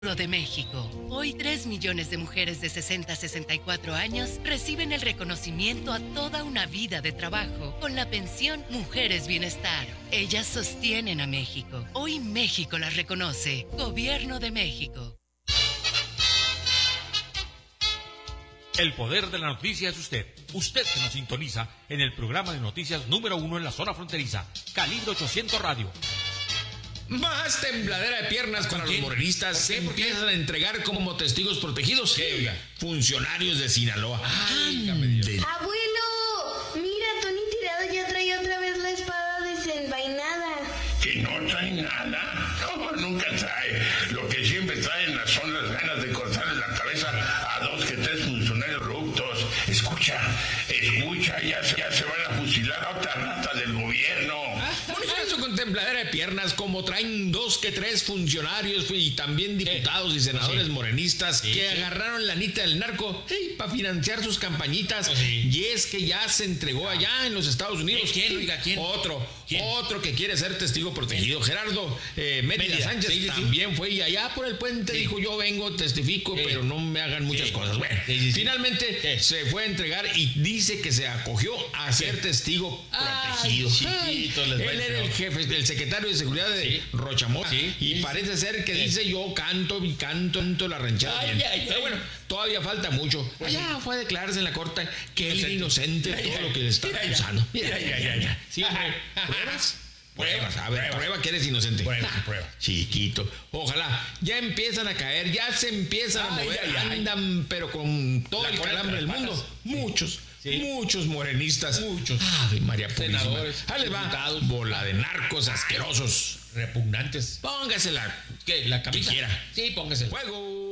de México. Hoy 3 millones de mujeres de 60 a 64 años reciben el reconocimiento a toda una vida de trabajo con la pensión Mujeres Bienestar. Ellas sostienen a México. Hoy México las reconoce. Gobierno de México. El poder de la noticia es usted. Usted que nos sintoniza en el programa de noticias número 1 en la zona fronteriza, Calibre 800 Radio. Más tembladera de piernas para los morenistas. Se empiezan a entregar como testigos protegidos. Funcionarios de Sinaloa. Abuelo, mira, Tony Tirado ya trae otra vez la espada desenvainada. ¿Que no trae nada? No, nunca trae. Lo que siempre traen son las ganas de cortarle la cabeza a 2 que 3 funcionarios corruptos. Escucha, ya se van a fusilar a otra rata del gobierno. Eso con tembladera de piernas, como traen 2 que 3 funcionarios y también diputados y senadores morenistas que agarraron la anita del narco para financiar sus campañitas. Y es que ya se entregó allá en los Estados Unidos. ¿Quién? Otro que quiere ser testigo protegido. Gerardo Mérida Sánchez también fue y allá por el puente dijo: yo vengo, testifico, pero no me hagan muchas cosas. Bueno, finalmente se fue a entregar y dice que se acogió a ser testigo protegido. Él era el jefe, el secretario de seguridad de Rochamora, y parece ser que dice: yo canto la ranchera. Pero bueno, todavía falta mucho. Allá fue a declararse en la corte que él era inocente de todo lo que le está acusando. Mira. Sí, ¿Pruebas? A ver, prueba que eres inocente. Prueba. Chiquito. Ojalá. Ya empiezan a caer, ya se empiezan a mover. Andan, pero con todo el calambre del mundo. Muchos morenistas. Ave María Purísima. Senadores, ahí les va. diputados. Bola de narcos asquerosos. Repugnantes. Póngasela. ¿Qué? ¿La camisa? Que quiera. Sí, póngasela. ¡Fuego!